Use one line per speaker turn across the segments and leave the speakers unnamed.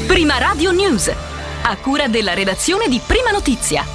Prima Radio News, a cura della redazione di Prima Notizia.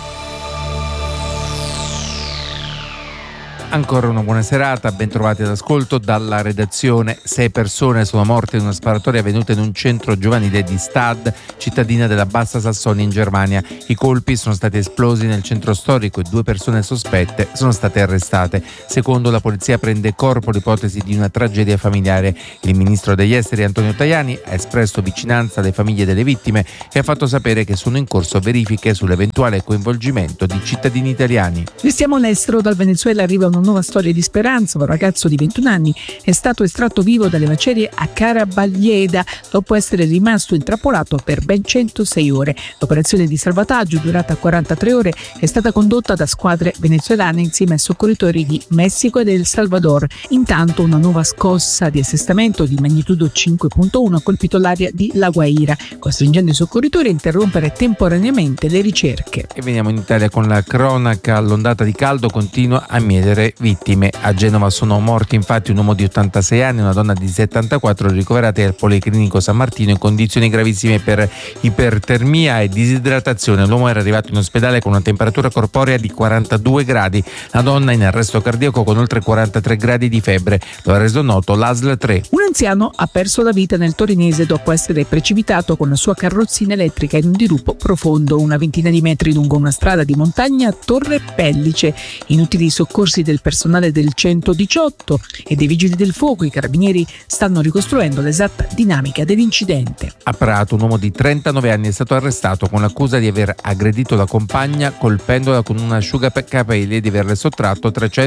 Ancora una buona serata, ben trovati all'ascolto dalla redazione. 6 persone sono morte in una sparatoria avvenuta in un centro giovanile di Stad, cittadina della Bassa Sassonia in Germania. I colpi sono stati esplosi nel centro storico e 2 persone sospette sono state arrestate. Secondo la polizia prende corpo l'ipotesi di una tragedia familiare. Il ministro degli esteri Antonio Tajani ha espresso vicinanza alle famiglie delle vittime e ha fatto sapere che sono in corso verifiche sull'eventuale coinvolgimento di cittadini italiani.
Restiamo all'estero. Dal Venezuela arriva una nuova storia di speranza. Un ragazzo di 21 anni è stato estratto vivo dalle macerie a Carabaglieda dopo essere rimasto intrappolato per ben 106 ore. L'operazione di salvataggio, durata 43 ore, è stata condotta da squadre venezuelane insieme ai soccorritori di Messico ed El Salvador. Intanto una nuova scossa di assestamento di magnitudo 5.1 ha colpito l'area di La Guaira, costringendo i soccorritori a interrompere temporaneamente le ricerche.
E veniamo in Italia con la cronaca. L'ondata di caldo continua a mietere vittime. A Genova sono morti infatti un uomo di 86 anni e una donna di 74 ricoverati al Policlinico San Martino in condizioni gravissime per ipertermia e disidratazione. L'uomo era arrivato in ospedale con una temperatura corporea di 42 gradi, la donna in arresto cardiaco con oltre 43 gradi di febbre. Lo ha reso noto l'ASL 3.
Un anziano ha perso la vita nel torinese dopo essere precipitato con la sua carrozzina elettrica in un dirupo profondo, una ventina di metri lungo una strada di montagna a Torre Pellice. Inutili soccorsi del personale del 118 e dei vigili del fuoco. I carabinieri stanno ricostruendo l'esatta dinamica dell'incidente.
A Prato un uomo di 39 anni è stato arrestato con l'accusa di aver aggredito la compagna colpendola con un asciugacapelli e di averle sottratto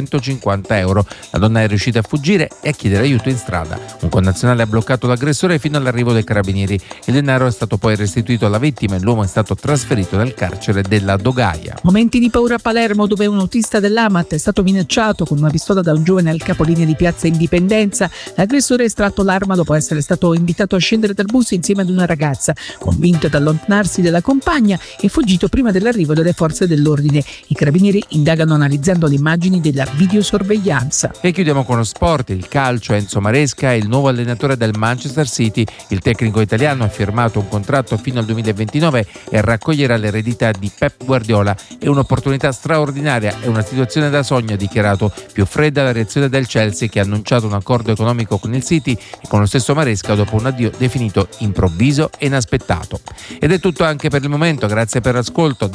350 euro. La donna è riuscita a fuggire e a chiedere aiuto in strada. Un connazionale ha bloccato l'aggressore fino all'arrivo dei carabinieri. Il denaro è stato poi restituito alla vittima e l'uomo è stato trasferito nel carcere della Dogaia.
Momenti di paura a Palermo, dove un autista dell'AMAT è stato minacciato con una pistola da un giovane al capolinea di Piazza Indipendenza. L'aggressore ha estratto l'arma dopo essere stato invitato a scendere dal bus insieme ad una ragazza. Convinto ad allontanarsi dalla compagna, è fuggito prima dell'arrivo delle forze dell'ordine. I carabinieri indagano analizzando le immagini della videosorveglianza.
E chiudiamo con lo sport. Il calcio. Enzo Maresca è il nuovo allenatore del Manchester City. Il tecnico italiano ha firmato un contratto fino al 2029 e raccoglierà l'eredità di Pep Guardiola. È un'opportunità straordinaria, è una situazione da sogno, ha dichiarato. Più fredda la reazione del Chelsea, che ha annunciato un accordo economico con il City e con lo stesso Maresca dopo un addio definito improvviso e inaspettato. Ed è tutto anche per il momento, grazie per l'ascolto.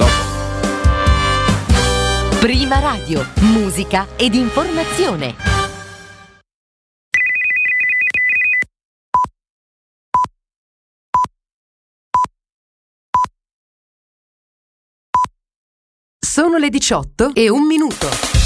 Prima Radio, musica ed informazione. Sono le 18:01.